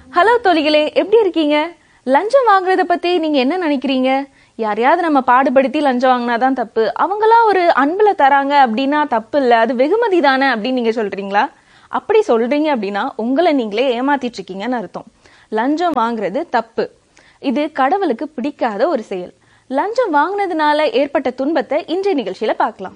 Hello தோழிகளே, எப்படி இருக்கீங்க? லஞ்சம் வாங்குறத பத்தி நீங்க என்ன நினைக்கிறீங்க? யாரையாவது நம்ம பாடுபடுத்தி லஞ்சம் வாங்கினாதான் தப்பு, அவங்களா ஒரு அன்புல தராங்க அப்படின்னா தப்பு இல்ல, அது வெகுமதி தானே அப்படின்னு நீங்க சொல்றீங்களா? அப்படி சொல்றீங்க அப்படின்னா உங்களை நீங்களே ஏமாத்திட்டு இருக்கீங்கன்னு அர்த்தம். லஞ்சம் வாங்குறது தப்பு. இது கடவுளுக்கு பிடிக்காத ஒரு செயல். லஞ்சம் வாங்கினதுனால ஏற்பட்ட துன்பத்தை இன்றைய நிகழ்ச்சியில பார்க்கலாம்.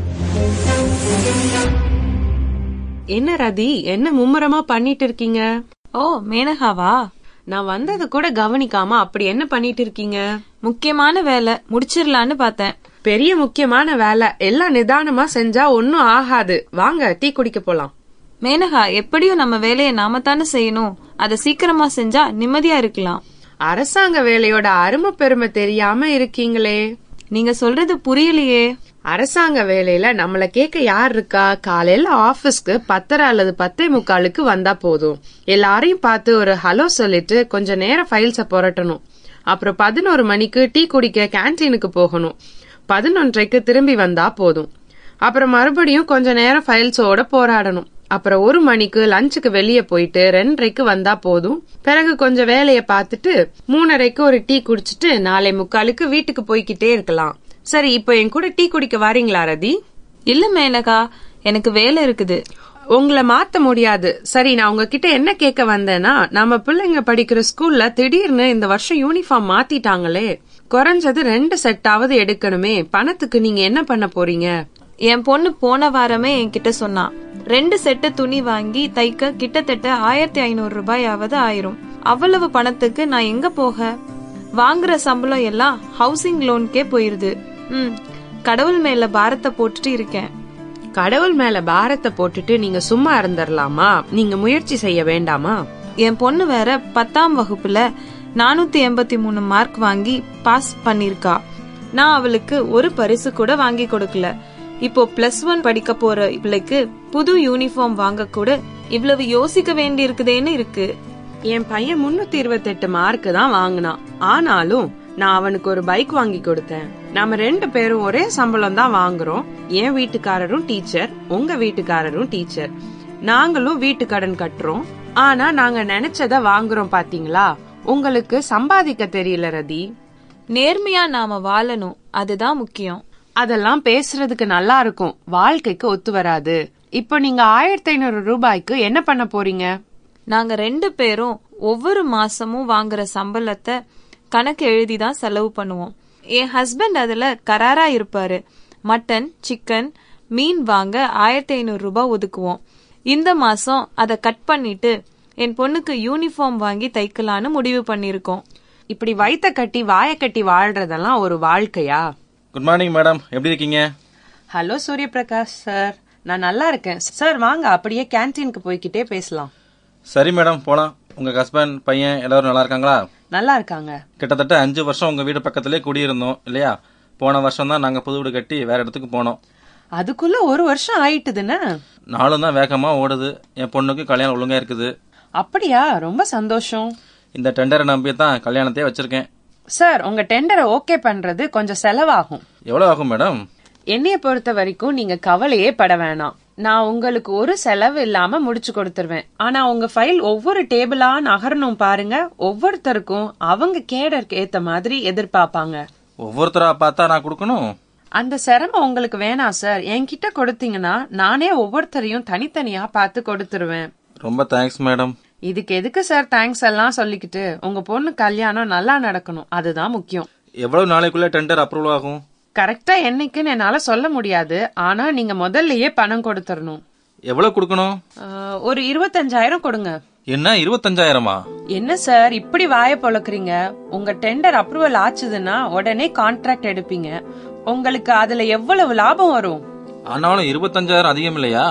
என்ன ரதி, என்ன மும்முரமா பண்ணிட்டு இருக்கீங்க? ஓ, மேனகாவா? நான் வந்தது கூட கவனிக்காம அப்படி என்ன பண்ணிட்டு இருக்கீங்க? முக்கியமான வேலை முடிச்சிடலான்னு பார்த்தேன். பெரிய முக்கியமான வேலை, எல்லாம் நிதானமா செஞ்சா ஒன்னும் ஆகாது. வாங்க டீ குடிக்க போலாம். மேனகா, எப்படியும் நம்ம வேலையை நாம தானே செய்யணும். அதை சீக்கிரமா செஞ்சா நிம்மதியா இருக்கலாம். அரசாங்க வேலையோட அருமை பெருமை தெரியாம இருக்கீங்களே. நீங்க சொல்றது புரியலையே. அரசாங்க வேலையில நம்மள கேட்க யார் இருக்கா? காலையில ஆபீஸ்க்கு 10:30 அல்லது 10:45 வந்தா போதும். எல்லாரையும் பார்த்து ஒரு ஹலோ சொல்லிட்டு கொஞ்ச நேரம் ஃபைல்ஸ புரட்டணும். அப்புறம் 11 மணிக்கு டீ குடிக்க கேன்டீனுக்கு போகணும். 11:30க்கு திரும்பி வந்தா போதும். அப்புறம் மறுபடியும் கொஞ்ச நேரம் ஃபைல்ஸோட போராடணும். அப்புறம் 1 மணிக்கு லஞ்சுக்கு வெளியே போயிட்டு 2:30க்கு வந்தா போதும். பிறகு கொஞ்சம் வேலைய பார்த்துட்டு 3:30க்கு ஒரு டீ குடிச்சிட்டு 4:45க்கு வீட்டுக்கு போய்கிட்டே இருக்கலாம். சரி, இப்ப என் கூட டீ குடிக்க வாரீங்களா ரதி? இல்ல மேனகா, எனக்கு வேலை இருக்குது. உங்களை மாத்த முடியாது. சரி, நான் உங்ககிட்ட என்ன கேட்க வந்தேன்னா, நம்ம பிள்ளைங்க படிக்கிற ஸ்கூல்ல திடீர்னு இந்த வருஷம் யூனிஃபார்ம் மாத்திட்டாங்களே, குறைஞ்சது 2 செட்டாவது எடுக்கணுமே. பணத்துக்கு நீங்க என்ன பண்ண போறீங்க? என் பொண்ணு போன வாரமே என்கிட்ட சொன்னா 2 செட்டு துணி வாங்கி தைக்க கிட்டத்தட்ட 1500 ரூபாயாவது ஆயிரும். அவ்வளவு பணத்துக்கு நான் எங்க போக? வாங்குற சம்பளம் எல்லாம் ஹவுசிங் லோனுக்கே போயிருது. கடவுள் மேல பாரத்தை போட்டுட்டு இருக்கேன். கடவுள் மேல பாரத்தை போட்டுட்டு நீங்க சும்மா இருந்துடலாமா? நீங்க முயற்சி செய்ய வேண்டாமா? என் பொண்ணு வேற 10ஆம் வகுப்புல 483 மார்க் வாங்கி பாஸ் பண்ணிருக்கா. நான் அவளுக்கு ஒரு பரிசு கூட வாங்கி கொடுக்கல. இப்போ +1 படிக்க போற பிள்ளைக்கு புது யூனிஃபார்ம் வாங்க கூட இவ்வளவு யோசிக்க வேண்டி இருக்குதேன்னு இருக்கு. என் பையன் 328 மார்க் தான் வாங்கினான். ஆனாலும் நான் அவனுக்கு ஒரு பைக் வாங்கி கொடுத்தேன். நாம 2 பேரும் ஒரே சம்பளம் தான் வாங்குறோம். என் வீட்டுக்காரரும் டீச்சர், உங்க வீட்டுக்காரரும் டீச்சர். நாங்களும் வீட்டு கடன் கட்டுறோம். ஆனா நாங்க நினைச்சத வாங்குறோம். பாத்தீங்களா? உங்களுக்கு சம்பாதிக்க தெரியல ரதி. நேர்மையா நாம வாழணும், அதுதான் முக்கியம். அதெல்லாம் பேசுறதுக்கு நல்லா இருக்கும், வாழ்க்கைக்கு ஒத்து வராது. இப்போ நீங்க 1500 ரூபாய்க்கு என்ன பண்ண போறீங்க? நாங்க 2 பேரும் ஒவ்வொரு மாசமும் வாங்குற சம்பளத்தை கணக்கு எழுதிதான் செலவு பண்ணுவோம். என் ஹஸ்பண்ட் அதுல கராரா இருப்பாரு. மட்டன், சிக்கன், மீன் வாங்க 1500 ரூபாய் ஒதுக்குவோம். இந்த மாசம் அதை கட் பண்ணிட்டு என் பொண்ணுக்கு யூனிஃபார்ம் வாங்கி தைக்கலான்னு முடிவு பண்ணிருக்கோம். இப்படி வயித்த கட்டி வாய கட்டி வாழ்றதெல்லாம் ஒரு வாழ்க்கையா? குட் மார்னிங் மேடம், எப்படி இருக்கீங்க? ஹலோ சூரிய பிரகாஷ் சார், நான் நல்லா இருக்கேன் சார். வாங்க அப்படியே கேன்டீனுக்கு போய்கிட்டே பேசலாம். சரி மேடம், போலாம். உங்க ஹஸ்பண்ட், பையன் எல்லாரும் நல்லா இருக்காங்களா? நல்லா இருக்காங்க. கிட்டத்தட்ட 5 வருஷம் உங்க வீடு பக்கத்திலே குடியிருந்தோம் இல்லையா? போன வருஷம் தான் நாங்க புது வீடு கட்டி வேற இடத்துக்கு போனோம். அதுக்குள்ள 1 வருஷம் ஆயிட்டுதுன்னு. நாளும் தான் வேகமா ஓடுது. என் பொண்ணுக்கு கல்யாணம் ஒழுங்கா இருக்குது. அப்படியா? ரொம்ப சந்தோஷம். இந்த டெண்டரை நம்பி தான் கல்யாணத்தையே வச்சிருக்கேன். சார், உங்க டெண்டரை ஓகே பண்றது கொஞ்சம் செலவாகும். எவ்வளவு ஆகும் மேடம்? என்னைய பொறுத்த வரைக்கும் நீங்க கவலையே பட வேணாம். நான் உங்களுக்கு ஒரு செலவு இல்லாம முடிச்சு கொடுத்துருவேன். ஆனா உங்க ஃபைல் ஒவ்வொரு டேபிளா நகரணும் பாருங்க. ஒவ்வொருத்தருக்கும் அவங்க கேடருக்கு ஏத்த மாதிரி எதிர்பார்ப்பாங்க. ஒவ்வொருத்தரா பார்த்தா நான் கொடுக்கணும்? அந்த சிரமம் உங்களுக்கு வேணாம் சார். என்கிட்ட கொடுத்தீங்கன்னா நானே ஒவ்வொருத்தரையும் தனித்தனியா பார்த்து கொடுத்துருவேன். ரொம்ப தேங்க்ஸ் மேடம். இதுக்கு எதுக்கு சார் தேங்க்ஸ் எல்லாம் சொல்லிக்கிட்டு? உங்க பொண்ணு கல்யாணம் நல்லா நடக்கணும், அதுதான் முக்கியம். எவ்வளவு நாளைக்குள்ள டெண்டர் அப்ரூவல் ஆகும்? கரெக்டா என்னைக்குன்னு என்னால சொல்ல முடியாது. ஆனா நீங்க முதல்லயே பணம் கொடுத்துடணும். எவ்வளவு கொடுக்கணும்? ஒரு 25,000 கொடுங்க. என்ன 25,000-மா? என்ன சார் இப்படி வாய பொளக்குறீங்க? உங்க டெண்டர் அப்ரூவல் ஆச்சுதுன்னா உடனே கான்ட்ராக்ட் எடுப்பீங்க. உங்களுக்கு அதுல எவ்வளவு லாபம் வரும்? ஆனாலும் 25,000 அதிகம் இல்லையா?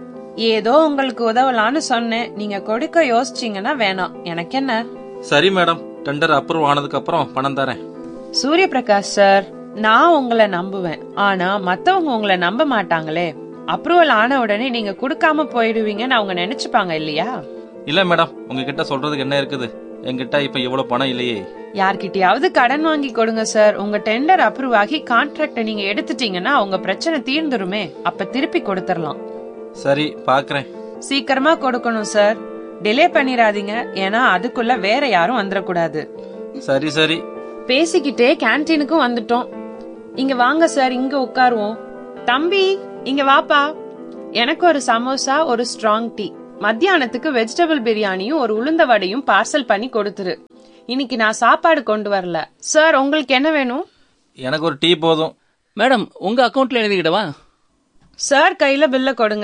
ஏதோ உங்களுக்கு உதவலான்னு சொன்னேன். நீங்க கொடுக்க யோசிச்சீங்கன்னா வேணாம், எனக்கு என்ன. சரி மேடம், டெண்டர் அப்ரூவ் ஆனதுக்கு அப்புறம் பணம் தரேன். சூரிய பிரகாஷ் சார், நான் உங்களை நம்புவேன். ஆனா மத்தவங்க உங்களை நம்ப மாட்டாங்களே. அப்ரூவல் ஆன உடனே நீங்க குடுக்காம போயிடுவீங்கன்னு அவங்க நினைச்சுப்பாங்க இல்லையா? இல்ல மேடம், உங்ககிட்ட சொல்றதுக்கு என்ன இருக்குது? என்கிட்ட இப்ப இவ்வளவு பணம் இல்லையே. யார்கிட்டயாவது கடன் வாங்கி கொடுங்க சார். உங்க டெண்டர் அப்ரூவ் ஆகி கான்ட்ராக்ட் நீங்க எடுத்துட்டீங்கன்னா உங்க பிரச்சனை தீர்ந்துருமே. அப்ப திருப்பி கொடுத்துடலாம். சரி, பாக்குறேன். சீக்கிரமா கொடுக்கணும் சார். டிலே பண்ணிராதீங்க, ஏன்னா அதுக்குள்ள வேற யாரும் வந்துடக்கூடாது. சரி சரி. பேசிக்கிட்டே கேன்டீனுக்கும் வந்துட்டோம். இங்க வாங்க சார், இங்க உட்காருவோம். தம்பி இங்க வாப்பா, எனக்கு ஒரு சமோசா, ஒரு ஸ்ட்ராங் டீ. மத்தியானத்துக்கு வெஜிடபிள் பிரியாணியும் ஒரு உளுந்த வடையும் பார்சல் பண்ணி கொடுத்துரு. இன்னைக்கு நான் சாப்பாடு கொண்டு வரல. சார் உங்களுக்கு என்ன வேணும்? எனக்கு ஒரு டீ போதும். மேடம், உங்க அக்கவுண்ட்ல எழுதிக்கிடவா? சார் கையில பில்ல கொடுங்க.